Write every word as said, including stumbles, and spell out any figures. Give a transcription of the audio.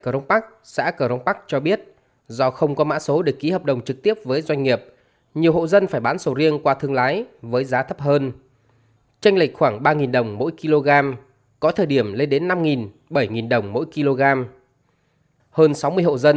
Cờ Rông Park, xã Cờ Rông Park cho biết, do không có mã số để ký hợp đồng trực tiếp với doanh nghiệp, nhiều hộ dân phải bán sầu riêng qua thương lái với giá thấp hơn. Chênh lệch khoảng ba nghìn đồng mỗi kg, có thời điểm lên đến năm nghìn, bảy nghìn đồng mỗi kg. Hơn sáu mươi hộ dân